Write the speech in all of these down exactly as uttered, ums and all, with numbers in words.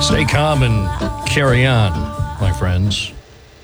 Stay calm and carry on, my friends.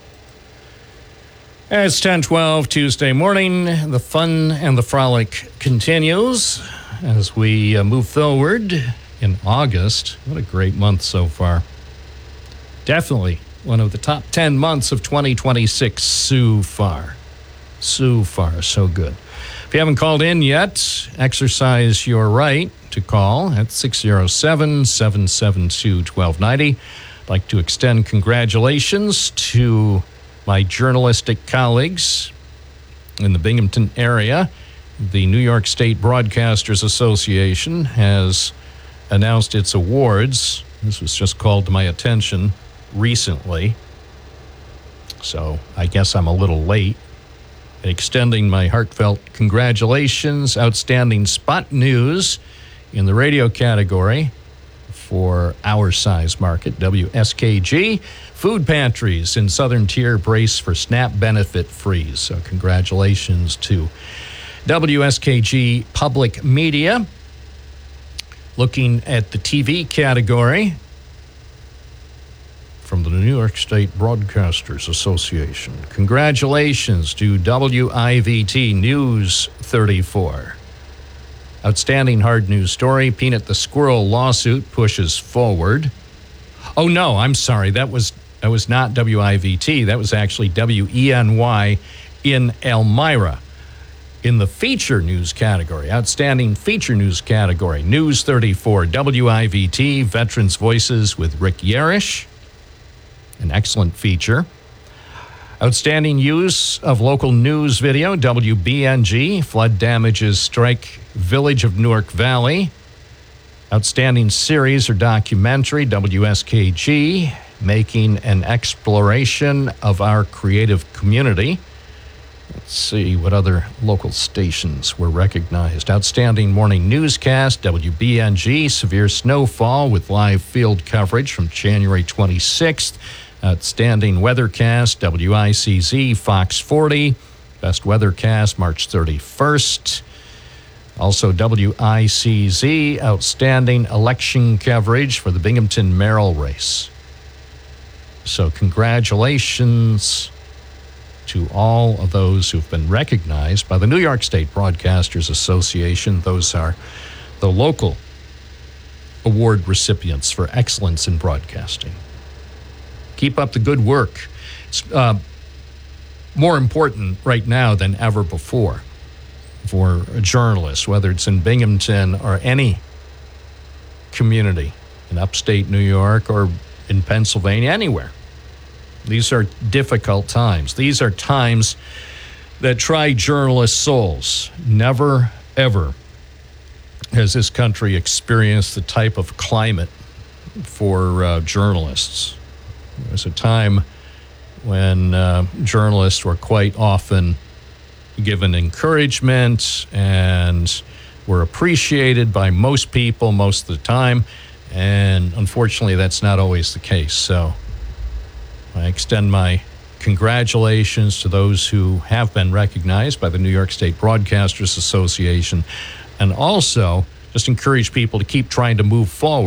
It's ten twelve Tuesday morning. The fun and the frolic continues as we uh, move forward in August. What a great month so far. Definitely one of the top ten months of twenty twenty-six so far. So far, so good. If you haven't called in yet, exercise your right to call at six oh seven, seven seven two, one two nine oh. I'd like to extend congratulations to my journalistic colleagues in the Binghamton area. The New York State Broadcasters Association has announced its awards. This was just called to my attention recently, so I guess I'm a little late. Extending my heartfelt congratulations. Outstanding spot news in the radio category for our size market, W S K G. Food pantries in Southern Tier brace for SNAP benefit freeze. So congratulations to W S K G Public Media. Looking at the T V category from the New York State Broadcasters Association. Congratulations to W I V T News thirty-four. Outstanding hard news story. Peanut the Squirrel lawsuit pushes forward. Oh, no, I'm sorry. That was that was not W I V T. That was actually W E N Y in Elmira. In the feature news category, outstanding feature news category, News thirty-four, W I V T, Veterans Voices with Rick Yarish. An excellent feature. Outstanding use of local news video, W B N G, flood damages strike Village of Newark Valley. Outstanding series or documentary, W S K G, making an exploration of our creative community. Let's see what other local stations were recognized. Outstanding morning newscast, W B N G, severe snowfall with live field coverage from January twenty-sixth. Outstanding weathercast, W I C Z, Fox forty. Best weathercast, March thirty-first. Also W I C Z, outstanding election coverage for the Binghamton mayoral race. So congratulations to all of those who've been recognized by the New York State Broadcasters Association. Those are the local award recipients for excellence in broadcasting. Keep up the good work. It's uh, more important right now than ever before for journalists, whether it's in Binghamton or any community in upstate New York or in Pennsylvania, anywhere. These are difficult times. These are times that try journalists' souls. Never, ever has this country experienced the type of climate for uh, journalists. There was a time when uh, journalists were quite often given encouragement and were appreciated by most people most of the time, and unfortunately that's not always the case. So I extend my congratulations to those who have been recognized by the New York State Broadcasters Association, and also just encourage people to keep trying to move forward.